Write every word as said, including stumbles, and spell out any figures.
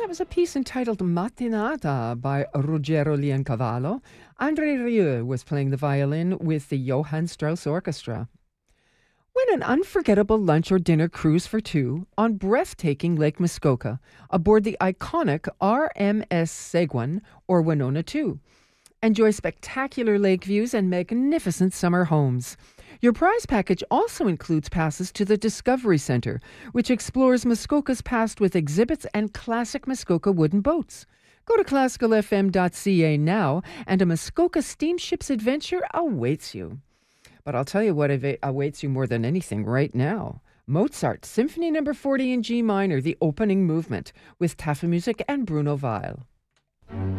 that was a piece entitled Mattinata by Ruggero Leoncavallo. André Rieu was playing the violin with the Johann Strauss Orchestra. Win an unforgettable lunch or dinner cruise for two on breathtaking Lake Muskoka aboard the iconic R M S Seguin or Winona two. Enjoy spectacular lake views and magnificent summer homes. Your prize package also includes passes to the Discovery Center, which explores Muskoka's past with exhibits and classic Muskoka wooden boats. Go to classical f m dot c a now, and a Muskoka steamship's adventure awaits you. But I'll tell you what ava- awaits you more than anything right now. Mozart, Symphony Number forty in G minor, the opening movement, with Tafelmusik and Bruno Weil.